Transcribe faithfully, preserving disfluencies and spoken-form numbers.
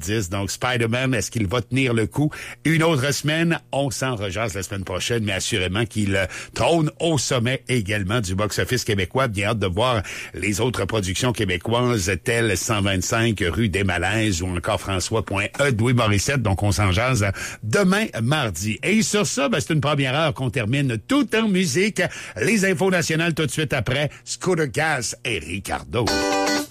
dix. Donc, Spider-Man, est-ce qu'il va tenir le coup une autre semaine? On s'en rejasse la semaine prochaine, mais assurément qu'il euh, trône au sommet également du box-office québécois. Bien hâte de voir les autres productions québécoises telles cent vingt-cinq rue des Malaises ou encore François.e de Louis Morissette. Donc, on s'en jase demain, mardi. Et sur ça, ben, c'est une première heure qu'on termine tout en musique. Les infos nationales tout de suite après. Scooter Cass et Ricardo.